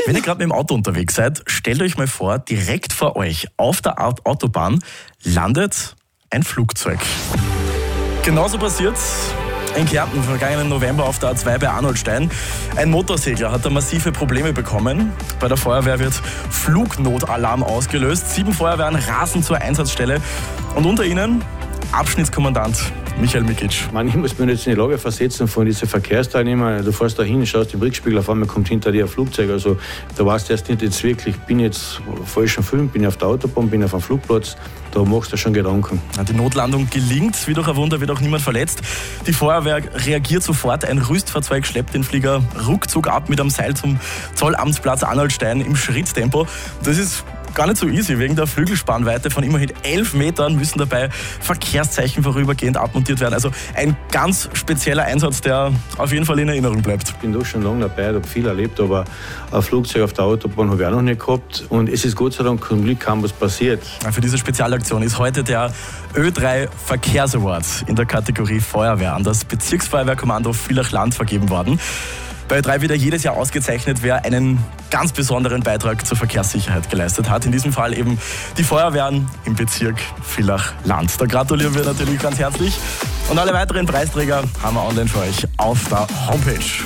Wenn ihr gerade mit dem Auto unterwegs seid, stellt euch mal vor, direkt vor euch auf der Autobahn landet ein Flugzeug. Genauso passiert in Kärnten vergangenen November auf der A2 bei Arnoldstein. Ein Motorsegler hat da massive Probleme bekommen. Bei der Feuerwehr wird Flugnotalarm ausgelöst. 7 Feuerwehren rasen zur Einsatzstelle und unter ihnen Abschnittskommandant Michael Mikic. Ich muss mich jetzt in die Lage versetzen von diesen Verkehrsteilnehmern. Du fährst da hin, schaust im Rückspiegel, auf einmal kommt hinter dir ein Flugzeug. Also da weißt du erst nicht jetzt wirklich, bin ich jetzt falsch am Film, bin ich auf der Autobahn, bin ich auf einem Flugplatz. Da machst du schon Gedanken. Die Notlandung gelingt, wie durch ein Wunder wird auch niemand verletzt. Die Feuerwehr reagiert sofort. Ein Rüstfahrzeug schleppt den Flieger ruckzuck ab mit einem Seil zum Zollamtsplatz Arnoldstein im Schritttempo. Das ist gar nicht so easy. Wegen der Flügelspannweite von immerhin 11 Metern müssen dabei Verkehrszeichen vorübergehend abmontiert werden. Also ein ganz spezieller Einsatz, der auf jeden Fall in Erinnerung bleibt. Ich bin doch schon lange dabei, habe viel erlebt, aber ein Flugzeug auf der Autobahn habe ich auch noch nicht gehabt. Und es ist Gott sei Dank zum Glück kaum was passiert. Für diese Spezialaktion ist heute der Ö3 Verkehrsaward in der Kategorie Feuerwehr an das Bezirksfeuerwehrkommando Villach-Land vergeben worden. Bei Ö3 wird jedes Jahr ausgezeichnet, wer einen ganz besonderen Beitrag zur Verkehrssicherheit geleistet hat. In diesem Fall eben die Feuerwehren im Bezirk Villach-Land. Da gratulieren wir natürlich ganz herzlich. Und alle weiteren Preisträger haben wir online für euch auf der Homepage.